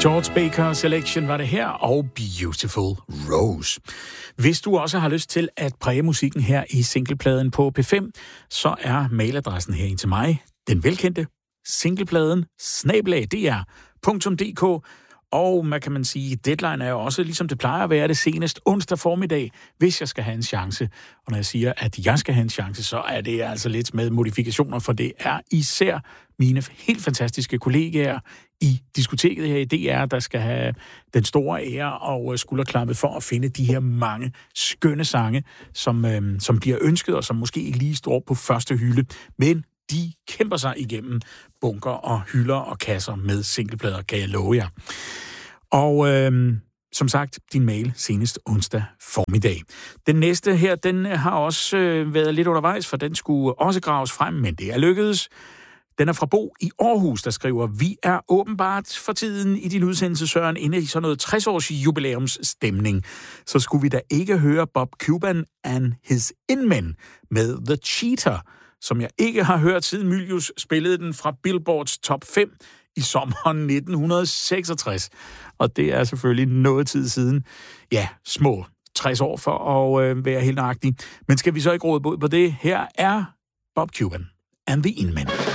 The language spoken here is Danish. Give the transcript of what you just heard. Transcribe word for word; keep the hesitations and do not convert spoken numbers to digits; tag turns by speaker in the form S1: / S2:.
S1: George Baker Selection var det her, og Beautiful Rose. Hvis du også har lyst til at præge musikken her i singlepladen på P fem, så er mailadressen her ind til mig, den velkendte singlepladen snabel-a d r punktum d k. Og man kan man sige, deadline er jo også, ligesom det plejer at være, det senest onsdag formiddag, hvis jeg skal have en chance. Og når jeg siger, at jeg skal have en chance, så er det altså lidt med modifikationer, for det er især mine helt fantastiske kollegaer i diskoteket her i D R, der skal have den store ære og skulderklappet for at finde de her mange skønne sange, som, øhm, som bliver ønsket, og som måske ikke lige står på første hylde, men de kæmper sig igennem bunker og hylder og kasser med singleplader, kan jeg love jer. Og øhm, som sagt, din mail senest onsdag formiddag. Den næste her, den har også øh, været lidt undervejs, for den skulle også graves frem, men det er lykkedes. Den er fra Bo i Aarhus, der skriver, vi er åbenbart for tiden i din udsendelse, Søren, inde i sådan noget tres-års jubilæumsstemning. Så skulle vi da ikke høre Bob Cuban and his Inmen med The Cheater, som jeg ikke har hørt siden Mylius spillede den fra Billboards top fem i sommeren nitten seksogtres. Og det er selvfølgelig noget tid siden. Ja, små tres år for at øh, være helt nøjagtig. Men skal vi så ikke råde bod på det? Her er Bob Cuban and the Inmen.